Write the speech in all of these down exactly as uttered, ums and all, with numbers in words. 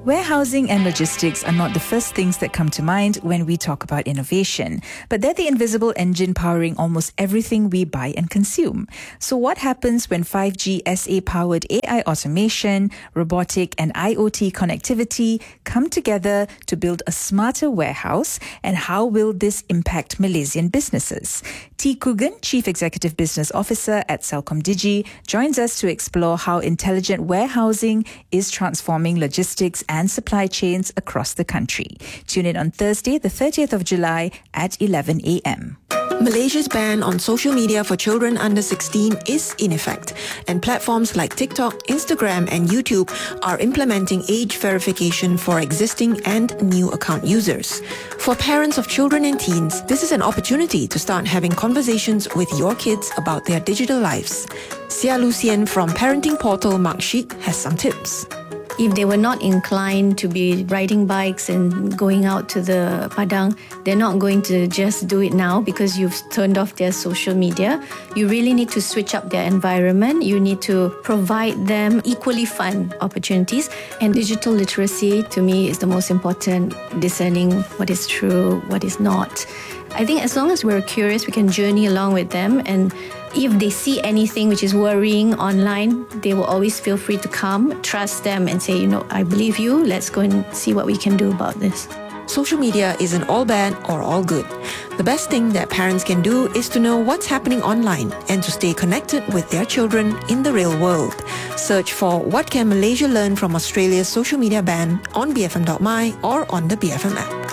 Warehousing and logistics are not the first things that come to mind when we talk about innovation, but they're the invisible engine powering almost everything we buy and consume. So what happens when five G S A-powered A I automation, robotic and I O T connectivity come together to build a smarter warehouse, and how will this impact Malaysian businesses? T. Coogan, Chief Executive Business Officer at Celcom Digi, joins us to explore how intelligent warehousing is transforming logistics and supply chains across the country. Tune in on Thursday, the thirtieth of July at eleven a.m. Malaysia's ban on social media for children under sixteen is in effect, and platforms like TikTok, Instagram and YouTube are implementing age verification for existing and new account users. For parents of children and teens, this is an opportunity to start having conversations with your kids about their digital lives. Sia Lucien from parenting portal Marksheet has some tips. If they were not inclined to be riding bikes and going out to the Padang, they're not going to just do it now because you've turned off their social media. You really need to switch up their environment. You need to provide them equally fun opportunities. And digital literacy, to me, is the most important, discerning what is true, what is not. I think as long as we're curious, we can journey along with them, and if they see anything which is worrying online, they will always feel free to come, trust them and say, you know, I believe you, let's go and see what we can do about this. Social media isn't all bad or all good. The best thing that parents can do is to know what's happening online and to stay connected with their children in the real world. Search for What Can Malaysia Learn from Australia's social media ban on b f m dot m y or on the B F M app.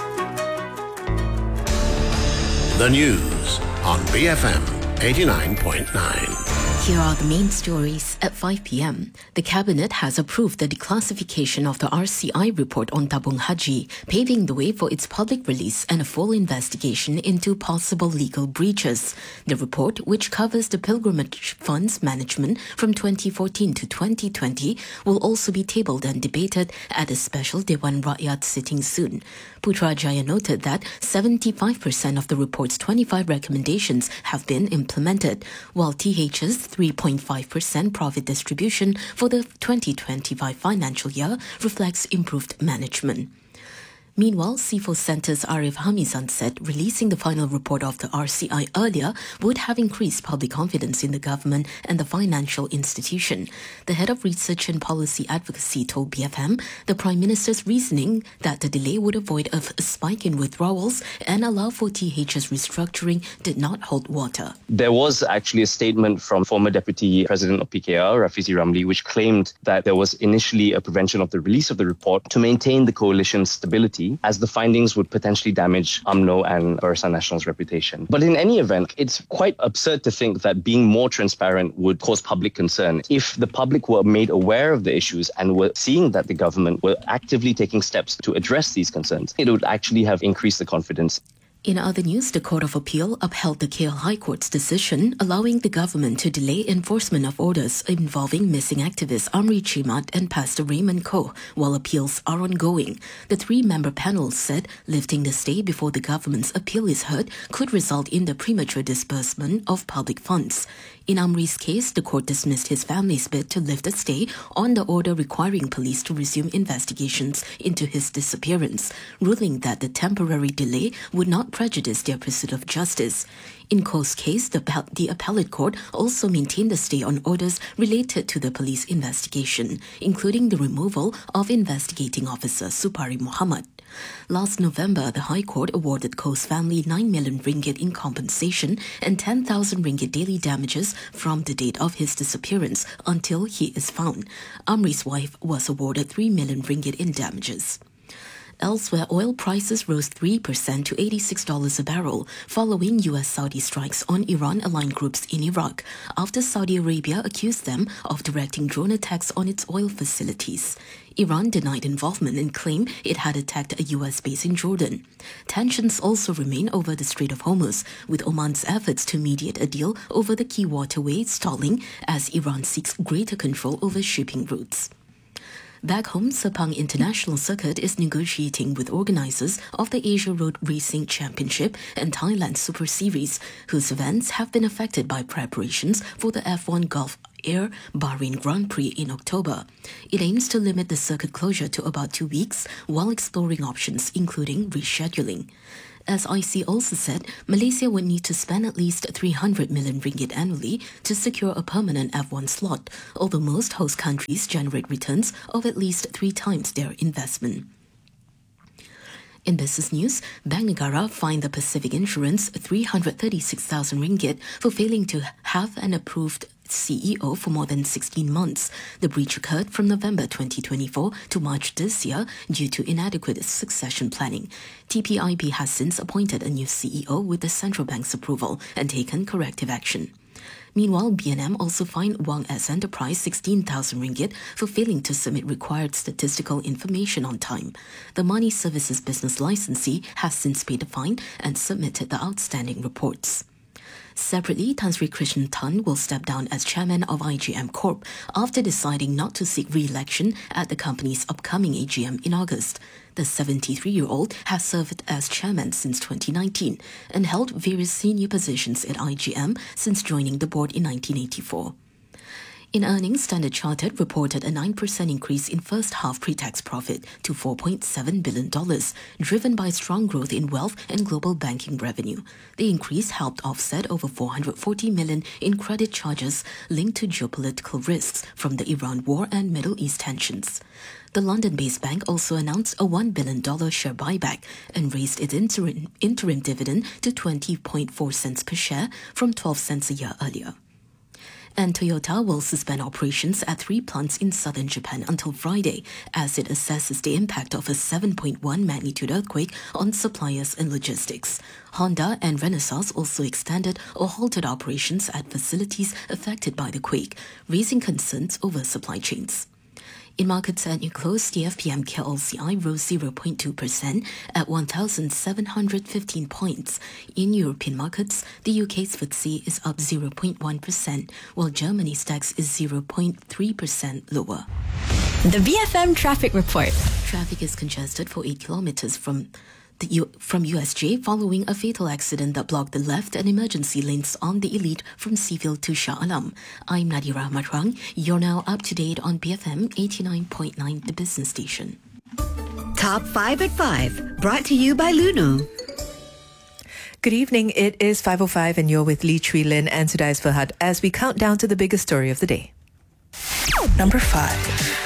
The news on B F M eighty-nine point nine. Here are the main stories. At five p.m, the Cabinet has approved the declassification of the R C I report on Tabung Haji, paving the way for its public release and a full investigation into possible legal breaches. The report, which covers the pilgrimage funds management from twenty fourteen to twenty twenty, will also be tabled and debated at a special Dewan Rakyat sitting soon. Putrajaya noted that seventy-five percent of the report's twenty-five recommendations have been implemented, while T H's three point five percent profit distribution for the twenty twenty-five financial year reflects improved management. Meanwhile, Sifo Centre's Arif Hamizan said releasing the final report of the R C I earlier would have increased public confidence in the government and the financial institution. The head of research and policy advocacy told B F M the Prime Minister's reasoning that the delay would avoid a spike in withdrawals and allow for T H's restructuring did not hold water. There was actually a statement from former Deputy President of P K R, Rafizi Ramli, which claimed that there was initially a prevention of the release of the report to maintain the coalition's stability, as the findings would potentially damage U M N O and Barisan Nasional's reputation. But in any event, it's quite absurd to think that being more transparent would cause public concern. If the public were made aware of the issues and were seeing that the government were actively taking steps to address these concerns, it would actually have increased the confidence. In other news, the Court of Appeal upheld the K L High Court's decision allowing the government to delay enforcement of orders involving missing activists Amri Chimat and Pastor Raymond Koh while appeals are ongoing. The three-member panel said lifting the stay before the government's appeal is heard could result in the premature disbursement of public funds. In Amri's case, the court dismissed his family's bid to lift the stay on the order requiring police to resume investigations into his disappearance, ruling that the temporary delay would not prejudice their pursuit of justice. In Koh's case, the, the appellate court also maintained the stay on orders related to the police investigation, including the removal of investigating officer Supari Muhammad. Last November, the High Court awarded Koh's family nine million ringgit in compensation and ten thousand ringgit daily damages from the date of his disappearance until he is found. Amri's wife was awarded three million ringgit in damages. Elsewhere, oil prices rose three percent to eighty-six dollars a barrel following U S-Saudi strikes on Iran-aligned groups in Iraq after Saudi Arabia accused them of directing drone attacks on its oil facilities. Iran denied involvement and claimed it had attacked a U S base in Jordan. Tensions also remain over the Strait of Hormuz, with Oman's efforts to mediate a deal over the key waterway stalling as Iran seeks greater control over shipping routes. Back home, Sepang International Circuit is negotiating with organisers of the Asia Road Racing Championship and Thailand Super Series, whose events have been affected by preparations for the F one Gulf Air Bahrain Grand Prix in October. It aims to limit the circuit closure to about two weeks while exploring options, including rescheduling. As I C also said, Malaysia would need to spend at least three hundred million ringgit annually to secure a permanent F one slot, although most host countries generate returns of at least three times their investment. In business news, Bank Negara fined the Pacific Insurance three hundred thirty-six thousand ringgit for failing to have an approved C E O for more than sixteen months. The breach occurred from November twenty twenty-four to March this year due to inadequate succession planning. T P I B has since appointed a new C E O with the central bank's approval and taken corrective action. Meanwhile, B N M also fined Wang S Enterprise sixteen thousand ringgit for failing to submit required statistical information on time. The money services business licensee has since paid the fine and submitted the outstanding reports. Separately, Tan Sri Krishan Tan will step down as chairman of I G M Corp after deciding not to seek re-election at the company's upcoming A G M in August. The seventy-three-year-old has served as chairman since twenty nineteen and held various senior positions at I G M since joining the board in nineteen eighty-four. In earnings, Standard Chartered reported a nine percent increase in first-half pre-tax profit to four point seven billion dollars, driven by strong growth in wealth and global banking revenue. The increase helped offset over four hundred forty million dollars in credit charges linked to geopolitical risks from the Iran war and Middle East tensions. The London-based bank also announced a one billion dollars share buyback and raised its interim, interim dividend to twenty point four cents per share from twelve cents a year earlier. And Toyota will suspend operations at three plants in southern Japan until Friday as it assesses the impact of a seven point one magnitude earthquake on suppliers and logistics. Honda and Renesas also extended or halted operations at facilities affected by the quake, raising concerns over supply chains. In markets at new close, the F P M K L C I rose zero point two percent at one thousand seven hundred fifteen points. In European markets, the U K's F T S E is up zero point one percent, while Germany's DAX is zero point three percent lower. The B F M Traffic Report. Traffic is congested for eight kilometers from The U- from U S J following a fatal accident that blocked the left and emergency lanes on the Elite from Seaville to Shah Alam. I'm Nadira Matrang. You're now up to date on B F M eighty-nine point nine, the business station. Top five at five, brought to you by Luno. Good evening. It is five oh five and you're with Lee Chui Lin and Sudais Fahad as we count down to the biggest story of the day. Number five.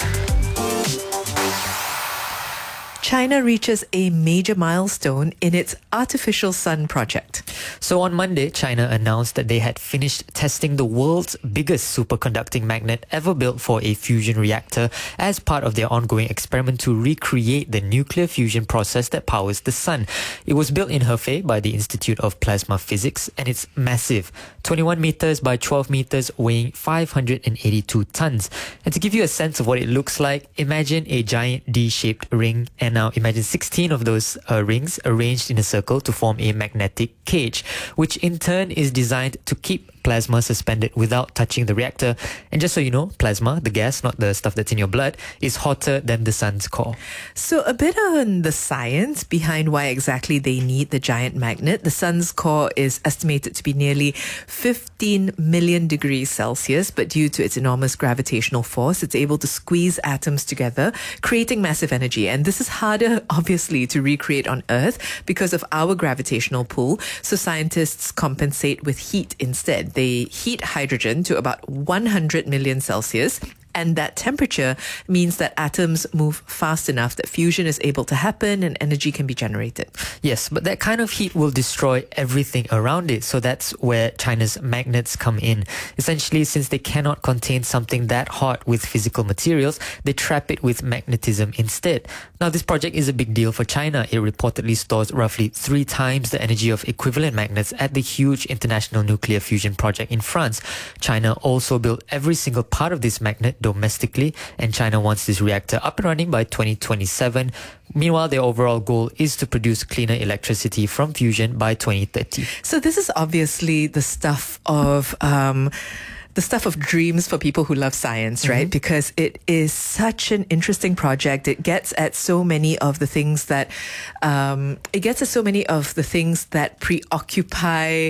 China reaches a major milestone in its artificial sun project. So on Monday, China announced that they had finished testing the world's biggest superconducting magnet ever built for a fusion reactor as part of their ongoing experiment to recreate the nuclear fusion process that powers the sun. It was built in Hefei by the Institute of Plasma Physics and it's massive, twenty-one meters by twelve meters, weighing five hundred eighty-two tons. And to give you a sense of what it looks like, imagine a giant D-shaped ring, and now imagine sixteen of those uh, rings arranged in a circle to form a magnetic cage, which in turn is designed to keep plasma suspended without touching the reactor. And just so you know, plasma, the gas, not the stuff that's in your blood, is hotter than the sun's core. So a bit on the science behind why exactly they need the giant magnet. The sun's core is estimated to be nearly fifteen million degrees Celsius, but due to its enormous gravitational force, it's able to squeeze atoms together, creating massive energy. And this is harder, obviously, to recreate on Earth because of our gravitational pull. So scientists compensate with heat instead. They heat hydrogen to about one hundred million Celsius, and that temperature means that atoms move fast enough that fusion is able to happen and energy can be generated. Yes, but that kind of heat will destroy everything around it. So that's where China's magnets come in. Essentially, since they cannot contain something that hot with physical materials, they trap it with magnetism instead. Now, this project is a big deal for China. It reportedly stores roughly three times the energy of equivalent magnets at the huge International Nuclear Fusion Project in France. China also built every single part of this magnet domestically, and China wants this reactor up and running by twenty twenty-seven. Meanwhile, their overall goal is to produce cleaner electricity from fusion by twenty thirty. So this is obviously the stuff of... Um, the stuff of dreams for people who love science, right? Mm-hmm. Because it is such an interesting project. It gets at so many of the things that, um, it gets at so many of the things that preoccupy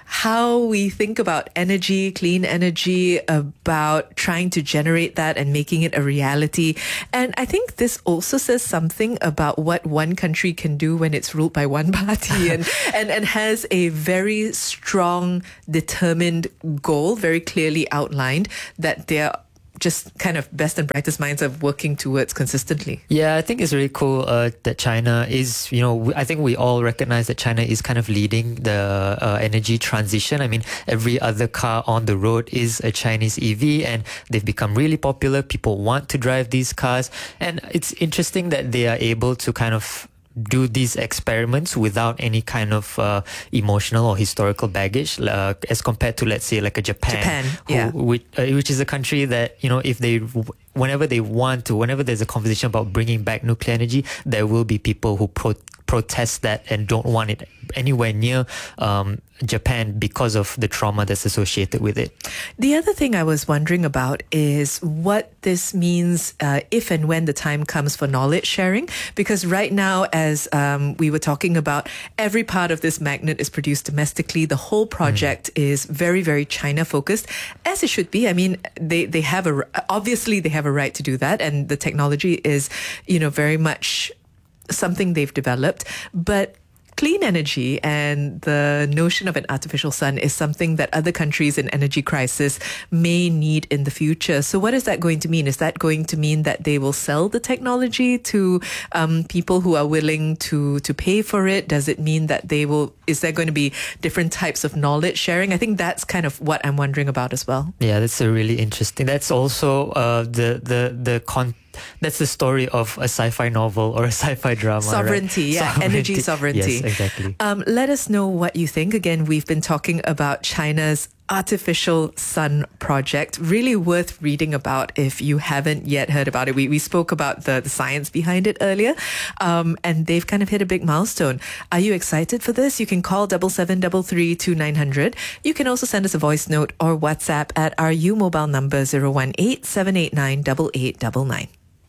how we think about energy, clean energy, about trying to generate that and making it a reality. And I think this also says something about what one country can do when it's ruled by one party and, and, and has a very strong, determined goal, very clearly outlined, that they're just kind of best and brightest minds of working towards consistently. Yeah, I think it's really cool uh, that China is, you know, I think we all recognize that China is kind of leading the uh, energy transition. I mean, every other car on the road is a Chinese E V and they've become really popular. People want to drive these cars. And it's interesting that they are able to kind of do these experiments without any kind of uh, emotional or historical baggage, uh, as compared to, let's say, like a Japan, Japan who, yeah. which, uh, which is a country that, you know, if they, whenever they want to, whenever there's a conversation about bringing back nuclear energy, there will be people who pro- protest that and don't want it anywhere near um, Japan because of the trauma that's associated with it. The other thing I was wondering about is what this means uh, if and when the time comes for knowledge sharing. Because right now, as um, we were talking about, every part of this magnet is produced domestically. The whole project mm. is very, very China focused, as it should be. I mean, they, they have a, obviously they have a right to do that. And the technology is, you know, very much something they've developed. But clean energy and the notion of an artificial sun is something that other countries in energy crisis may need in the future. So what is that going to mean? Is that going to mean that they will sell the technology to um, people who are willing to, to pay for it? Does it mean that they will, is there going to be different types of knowledge sharing? I think that's kind of what I'm wondering about as well. Yeah, that's a really interesting. That's also uh, the, the, the con That's the story of a sci-fi novel or a sci-fi drama. Sovereignty, right? yeah, sovereignty. energy sovereignty. Yes, exactly. Um, let us know what you think. Again, we've been talking about China's artificial sun project. Really worth reading about if you haven't yet heard about it. We we spoke about the, the science behind it earlier, um, and they've kind of hit a big milestone. Are you excited for this? You can call double seven double three two nine hundred. You can also send us a voice note or WhatsApp at our U mobile number zero one eight seven eight nine eight eight nine nine.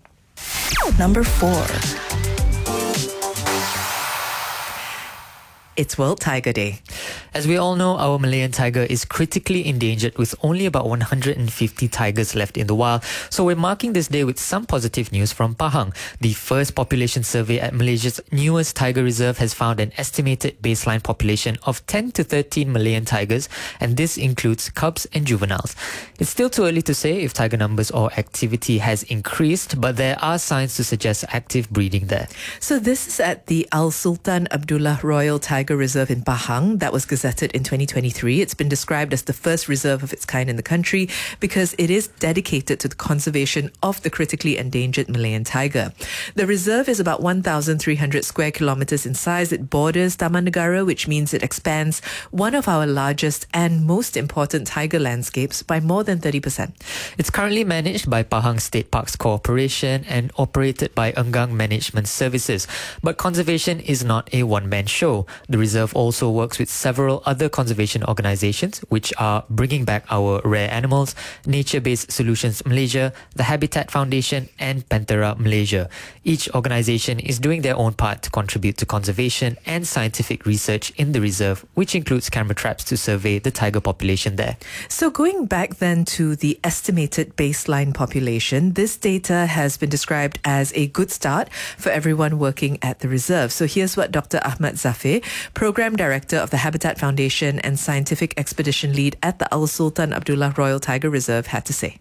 Number four. It's World Tiger Day. As we all know, our Malayan tiger is critically endangered with only about one hundred fifty tigers left in the wild. So we're marking this day with some positive news from Pahang. The first population survey at Malaysia's newest tiger reserve has found an estimated baseline population of ten to thirteen Malayan tigers, and this includes cubs and juveniles. It's still too early to say if tiger numbers or activity has increased, but there are signs to suggest active breeding there. So this is at the Al Sultan Abdullah Royal Tiger Reserve in Pahang that was gazetted in twenty twenty-three. It's been described as the first reserve of its kind in the country because it is dedicated to the conservation of the critically endangered Malayan tiger. The reserve is about one thousand three hundred square kilometers in size. It borders Taman Negara, which means it expands one of our largest and most important tiger landscapes by more than thirty percent. It's currently managed by Pahang State Parks Corporation and operated by Enggang Management Services. But conservation is not a one-man show. The reserve also works with several other conservation organizations, which are Bringing Back Our Rare Animals, Nature-Based Solutions Malaysia, the Habitat Foundation, and Panthera Malaysia. Each organization is doing their own part to contribute to conservation and scientific research in the reserve, which includes camera traps to survey the tiger population there. So going back then to the estimated baseline population, this data has been described as a good start for everyone working at the reserve. So here's what Doctor Ahmad Zafir, Program Director of the Habitat Foundation and Scientific Expedition Lead at the Al Sultan Abdullah Royal Tiger Reserve, had to say.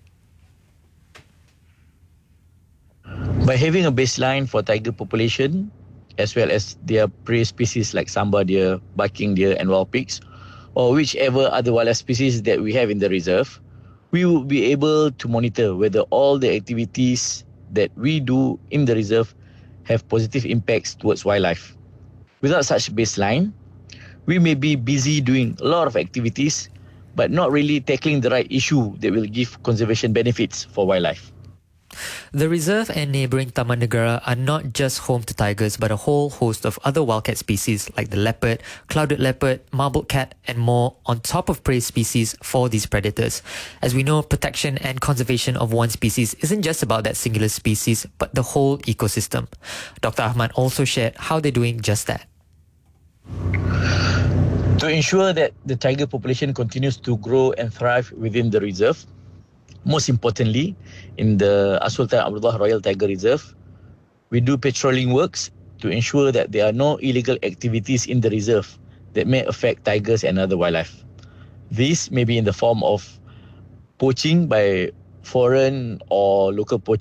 By having a baseline for tiger population, as well as their prey species like samba deer, barking deer and wild pigs, or whichever other wildlife species that we have in the reserve, we will be able to monitor whether all the activities that we do in the reserve have positive impacts towards wildlife. Without such baseline, we may be busy doing a lot of activities, but not really tackling the right issue that will give conservation benefits for wildlife. The reserve and neighbouring Taman Negara are not just home to tigers, but a whole host of other wildcat species like the leopard, clouded leopard, marbled cat, and more, on top of prey species for these predators. As we know, protection and conservation of one species isn't just about that singular species, but the whole ecosystem. Doctor Ahmad also shared how they're doing just that. To ensure that the tiger population continues to grow and thrive within the reserve, most importantly, in the Sultan Abdullah Royal Tiger Reserve, we do patrolling works to ensure that there are no illegal activities in the reserve that may affect tigers and other wildlife. This may be in the form of poaching by foreign or local poachers